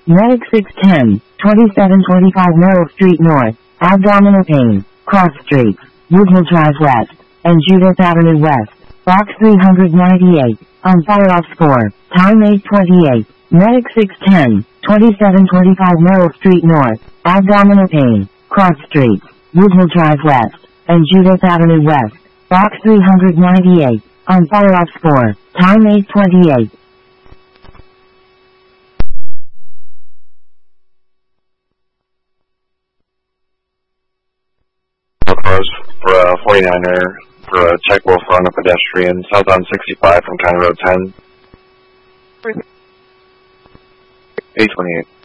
Medic 610, 2725 Merrill Street North, abdominal pain, cross streets, Woodhill Drive West, and Judith Avenue West, box 398, on fire off score, time 8:28, Medic 610, 2725 Merrill Street North, abdominal pain, cross streets, Woodhill Drive West, and Judith Avenue West, box 398, on fire off score, time 8:28. For a 49er for a check wolf on a pedestrian, southbound 65 from County Road 10. 828.